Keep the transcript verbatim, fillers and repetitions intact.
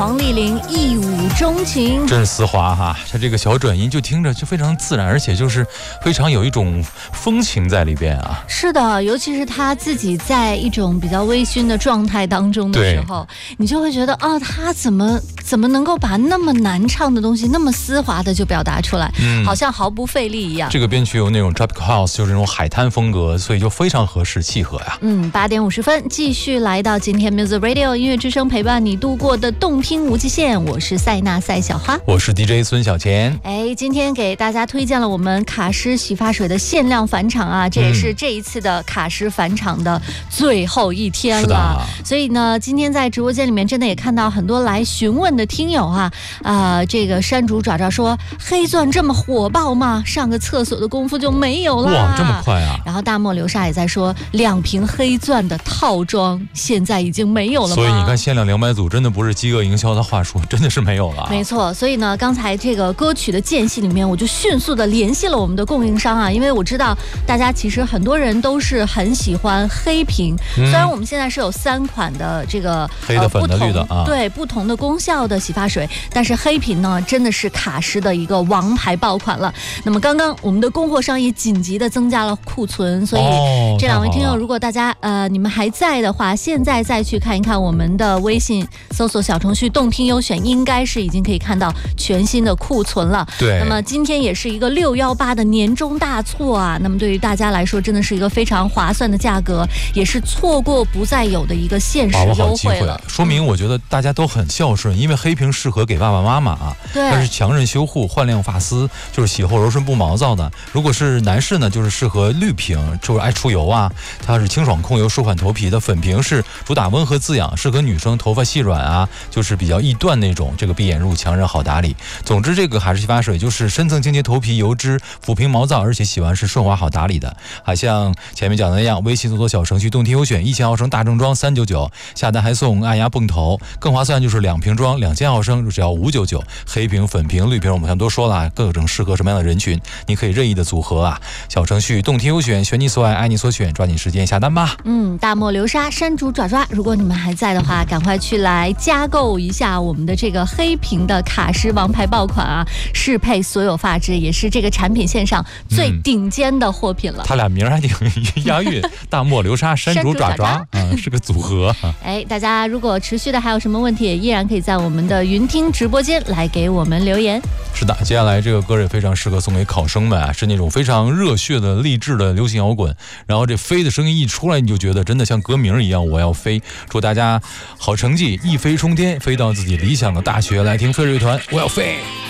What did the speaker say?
黄丽玲一舞钟情， 真是丝滑哈！它这个小转音就听着就非常自然，而且就是非常有一种风情在里边啊。 是的，尤其是他自己在一种比较微醺的状态当中的时候，你就会觉得啊，他怎么怎么能够把那么难唱的东西那么丝滑的就表达出来，嗯、好像毫不费力一样。 这个编曲有那种 tropical house， 就是那种海滩风格，所以就非常合适契合呀。 嗯，八点五十分，继续来到今天 Music Radio 音乐之声，陪伴你度过的动听无极限。我是塞纳赛小花， 我是 D J 孙小钱。 哎，今天给大家推荐了我们卡诗洗发水的限量返场啊，这也是这一次的卡诗返场的最后一天了。所以呢，今天在直播间里面真的也看到很多来询问的听友啊，啊、呃，这个山竹爪爪说黑钻这么火爆吗？上个厕所的功夫就没有了。 哇，这么快啊！ 然后大漠流沙也在说，两瓶黑钻的套装现在已经没有了吗？ 所以你看，限量两百组真的不是饥饿营销的话术，真的是没有了。 没错，所以呢，刚才这个歌曲的间隙里面，我就迅速的联系了我们的供应商啊，因为我知道大家其实很多人都是很喜欢黑瓶，嗯、虽然我们现在是有三款的这个黑的、粉的、绿的啊， 对不同的功效的洗发水，但是黑瓶呢真的是卡诗的一个王牌爆款了。那么刚刚我们的供货商也紧急的增加了库存，所以这两位听友，如果大家呃你们还在的话，现在再去看一看我们的微信，搜索小程序动听优选，应该是已经可以看到全新的库存了。 对， 那么今天也是一个六一八的年终大促啊，那么对于大家来说真的是一个非常划算的价格，也是错过不再有的一个限时优惠了。 说明我觉得大家都很孝顺，因为黑瓶适合给爸爸妈妈啊， 对， 它是强韧修护、焕亮发丝，就是洗后柔顺不毛躁的。如果是男士呢，就是适合绿瓶，就是爱出油啊，它是清爽控油、舒缓头皮的。粉瓶是主打温和滋养，适合女生头发细软啊，就是比较易断那种，这个闭眼入强韧好打理。总之，这个卡诗洗发水就是深层清洁头皮油脂，抚平毛躁，而且洗完是顺滑好打理的。还像前面讲的那样，微信搜索小程序动听优选，一千毫升大正装三九九，下单还送按压泵头，更划算就是两瓶装两千毫升只要五九九。黑瓶、粉瓶、绿瓶，我们刚才都说了，各种适合什么样的人群，你可以任意的组合啊。小程序动听优选，选你所爱，爱你所选，抓紧时间下单吧。 嗯，大漠流沙、山竹爪爪，如果你们还在的话，赶快去来加购一下我们的这个黑瓶的卡诗王牌爆款啊，适配所有发质，也是这个产品线上最顶尖的货品了。 他、嗯、俩名还挺押韵，大漠流沙、山竹爪爪啊、嗯，是个组合。 哎，大家如果持续的还有什么问题，也依然可以在我们的云听直播间来给我们留言。 是的，接下来这个歌也非常适合送给考生们啊，是那种非常热血的、励志的流行摇滚。然后这飞的声音一出来，你就觉得真的像歌名一样，我要飞。祝大家好成绩，一飞冲天，飞到自己理想的大学。来听飞乐团，我要飞。